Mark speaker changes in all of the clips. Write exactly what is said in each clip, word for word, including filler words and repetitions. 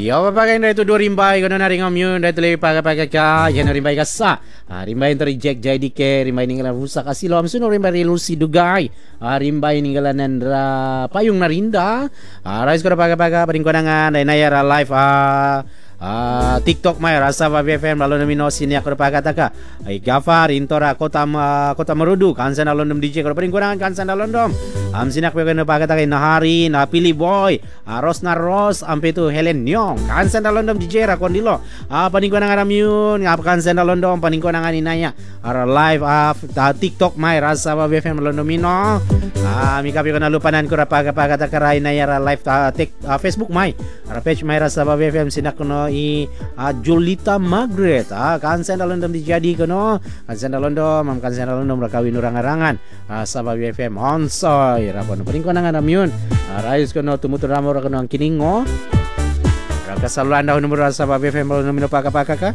Speaker 1: Yo papagai na ito do rimbay kono na ring amyun dahil tuloy paga-paga ka yan na rimbay ka sa ah, rimbay ito reject jay di ke rimbay ninggalan rusa kasi lo amsun rimbay rilusi dugay ah, rimbay ninggalan nandra payung narinda ah, rais ko na paga-paga paring ko na nga na nayara live ah Ah, TikTok may rasa ba B F M lalu nami no sini aku dapat kata ai Gafar intora kota ma, kota Merudu kansan alondom D J kalau paling kurang kansan alondom am sini aku kena dapat kata Nahari na Pili Boy ah, Ros na Ros ampe tu Helen Nyong kansan alondom D J ra kondilo ah paling kurang ramyun ngap kansan alondom paling kurang inanya ara live ah TikTok may rasa ba B F M alondom no ah mika pi kana lupanan ko dapat kata karai na yara live ah, tik, ah, Facebook may ara page may rasa ba B F M sinak no i uh, Julita Margaret ah kansen dalondom dijadi kono kansen dalondom mam kansen dalondom rakawin urang-arangan ah sabab B F M onsoy rapon paling konangan amyun ah, rais kono tumutur ramo kono ang kiningo raka saluan dahon numero sabab B F M nomino paka-paka ka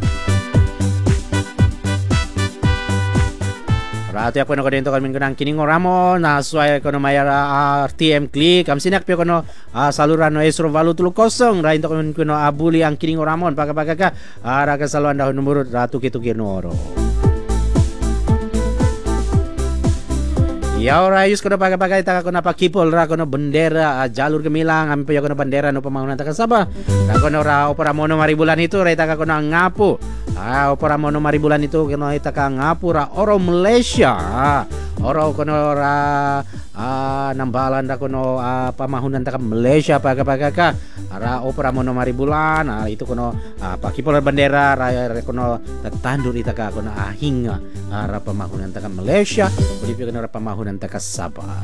Speaker 1: Rati ako no kadento kami kunang kiningo ramo na suay kono mayara R T M click am sinak pio kono uh, saluran no esro valu tulu kosong ra into kono abuli ang kiningo ramon paka-paka ka ara ka saluan dahon numero ratu kitu kinoro Ya ora yus kono paka-paka ita kono pakipol ra kono bendera uh, jalur gemilang am pio kono bendera no pembangunan taka saba ra kono ra opera mono mari bulan itu ra ita kono ngapu Ah, opera mono mari bulan itu kena ita ka ngapura oro Malaysia. Ah, oro kono ra ah nambalan da kono ah, pamahunan ta ka Malaysia paga-paga ka. Ara opera mono mari bulan ah, itu kono ah, pakipolar bendera ra, ra kono tatandur ita ka kono ahinga ara pamahunan ta ka Malaysia. Udi kono ra pamahunan ta ka Sabah.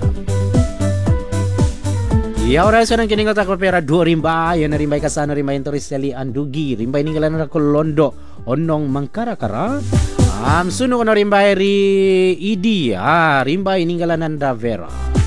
Speaker 1: Ya ora sanang kini kata ko pera dua rimba ya na rimba kasana rimba intoris sali andugi rimba ninggalan na kolondo onong mangkara-kara am sunu kono rimba ri idi ah rimba ninggalan nanda vera